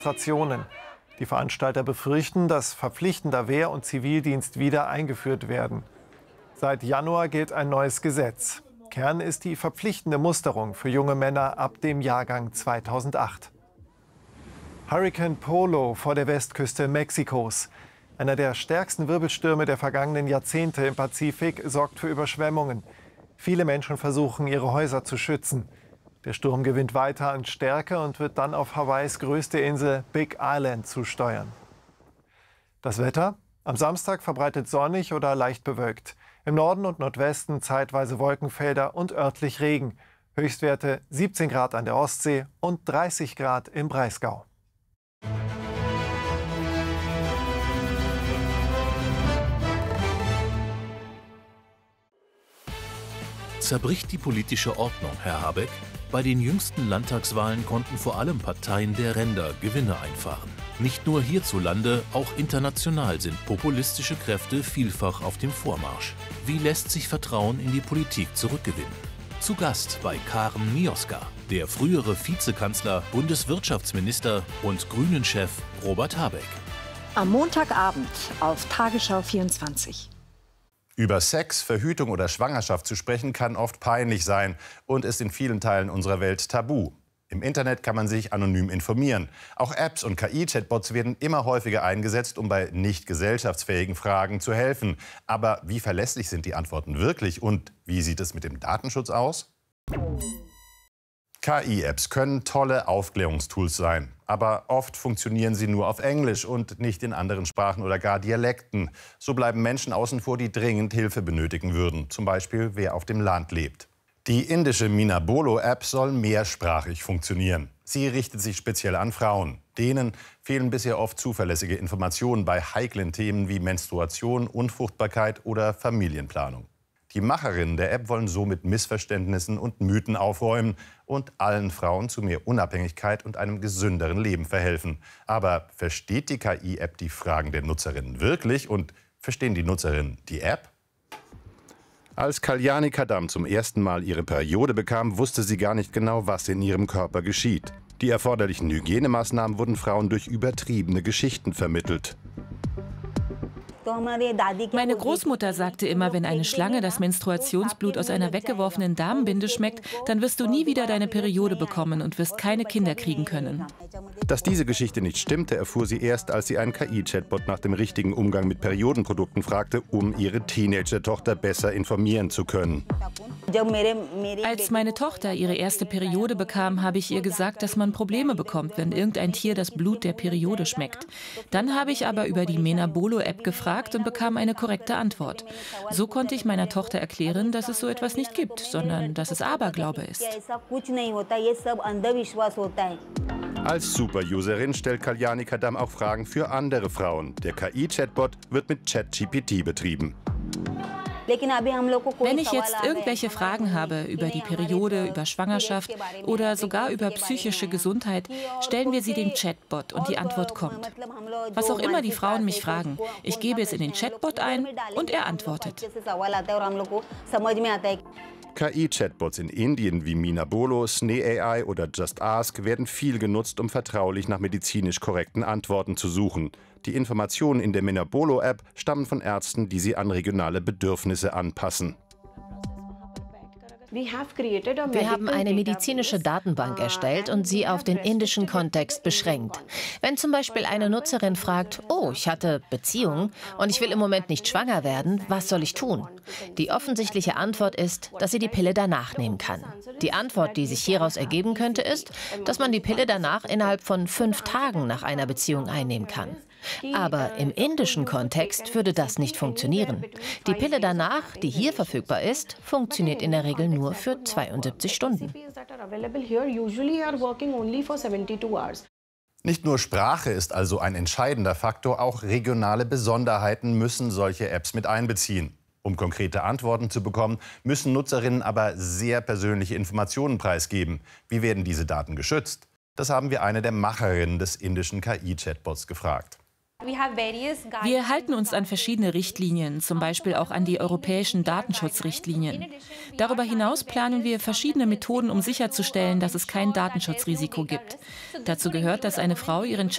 Demonstrationen. Die Veranstalter befürchten, dass verpflichtender Wehr- und Zivildienst wieder eingeführt werden. Seit Januar gilt ein neues Gesetz. Kern ist die verpflichtende Musterung für junge Männer ab dem Jahrgang 2008. Hurrikan Polo vor der Westküste Mexikos. Einer der stärksten Wirbelstürme der vergangenen Jahrzehnte im Pazifik sorgt für Überschwemmungen. Viele Menschen versuchen, ihre Häuser zu schützen. Der Sturm gewinnt weiter an Stärke und wird dann auf Hawaiis größte Insel Big Island zusteuern. Das Wetter? Am Samstag verbreitet sonnig oder leicht bewölkt. Im Norden und Nordwesten zeitweise Wolkenfelder und örtlich Regen. Höchstwerte 17 Grad an der Ostsee und 30 Grad im Breisgau. Zerbricht die politische Ordnung, Herr Habeck? Bei den jüngsten Landtagswahlen konnten vor allem Parteien der Ränder Gewinne einfahren. Nicht nur hierzulande, auch international sind populistische Kräfte vielfach auf dem Vormarsch. Wie lässt sich Vertrauen in die Politik zurückgewinnen? Zu Gast bei Karen Mioska, der frühere Vizekanzler, Bundeswirtschaftsminister und Grünen-Chef Robert Habeck. Am Montagabend auf Tagesschau 24. Über Sex, Verhütung oder Schwangerschaft zu sprechen, kann oft peinlich sein und ist in vielen Teilen unserer Welt tabu. Im Internet kann man sich anonym informieren. Auch Apps und KI-Chatbots werden immer häufiger eingesetzt, um bei nicht gesellschaftsfähigen Fragen zu helfen. Aber wie verlässlich sind die Antworten wirklich und wie sieht es mit dem Datenschutz aus? KI-Apps können tolle Aufklärungstools sein, aber oft funktionieren sie nur auf Englisch und nicht in anderen Sprachen oder gar Dialekten. So bleiben Menschen außen vor, die dringend Hilfe benötigen würden, zum Beispiel wer auf dem Land lebt. Die indische Minabolo-App soll mehrsprachig funktionieren. Sie richtet sich speziell an Frauen. Denen fehlen bisher oft zuverlässige Informationen bei heiklen Themen wie Menstruation, Unfruchtbarkeit oder Familienplanung. Die Macherinnen der App wollen so mit Missverständnissen und Mythen aufräumen und allen Frauen zu mehr Unabhängigkeit und einem gesünderen Leben verhelfen. Aber versteht die KI-App die Fragen der Nutzerinnen wirklich und verstehen die Nutzerinnen die App? Als Kalyani Kadam zum ersten Mal ihre Periode bekam, wusste sie gar nicht genau, was in ihrem Körper geschieht. Die erforderlichen Hygienemaßnahmen wurden Frauen durch übertriebene Geschichten vermittelt. Meine Großmutter sagte immer, wenn eine Schlange das Menstruationsblut aus einer weggeworfenen Damenbinde schmeckt, dann wirst du nie wieder deine Periode bekommen und wirst keine Kinder kriegen können. Dass diese Geschichte nicht stimmte, erfuhr sie erst, als sie einen KI-Chatbot nach dem richtigen Umgang mit Periodenprodukten fragte, um ihre Teenager-Tochter besser informieren zu können. Als meine Tochter ihre erste Periode bekam, habe ich ihr gesagt, dass man Probleme bekommt, wenn irgendein Tier das Blut der Periode schmeckt. Dann habe ich aber über die Minabolo-App gefragt und bekam eine korrekte Antwort. So konnte ich meiner Tochter erklären, dass es so etwas nicht gibt, sondern dass es Aberglaube ist. Als Super-Userin stellt Kalyani Kadam auch Fragen für andere Frauen. Der KI-Chatbot wird mit ChatGPT betrieben. Wenn ich jetzt irgendwelche Fragen habe über die Periode, über Schwangerschaft oder sogar über psychische Gesundheit, stellen wir sie dem Chatbot und die Antwort kommt. Was auch immer die Frauen mich fragen, ich gebe es in den Chatbot ein und er antwortet. KI-Chatbots in Indien wie Minabolo, Sneh.ai oder Just Ask werden viel genutzt, um vertraulich nach medizinisch korrekten Antworten zu suchen. Die Informationen in der Minabolo-App stammen von Ärzten, die sie an regionale Bedürfnisse anpassen. Wir haben eine medizinische Datenbank erstellt und sie auf den indischen Kontext beschränkt. Wenn zum Beispiel eine Nutzerin fragt, oh, ich hatte Beziehungen und ich will im Moment nicht schwanger werden, was soll ich tun? Die offensichtliche Antwort ist, dass sie die Pille danach nehmen kann. Die Antwort, die sich hieraus ergeben könnte, ist, dass man die Pille danach innerhalb von 5 Tagen nach einer Beziehung einnehmen kann. Aber im indischen Kontext würde das nicht funktionieren. Die Pille danach, die hier verfügbar ist, funktioniert in der Regel nur für 72 Stunden. Nicht nur Sprache ist also ein entscheidender Faktor, auch regionale Besonderheiten müssen solche Apps mit einbeziehen. Um konkrete Antworten zu bekommen, müssen Nutzerinnen aber sehr persönliche Informationen preisgeben. Wie werden diese Daten geschützt? Das haben wir eine der Macherinnen des indischen KI-Chatbots gefragt. Wir halten uns an verschiedene Richtlinien, zum Beispiel auch an die europäischen Datenschutzrichtlinien. Darüber hinaus planen wir verschiedene Methoden, um sicherzustellen, dass es kein Datenschutzrisiko gibt. Dazu gehört, dass eine Frau ihren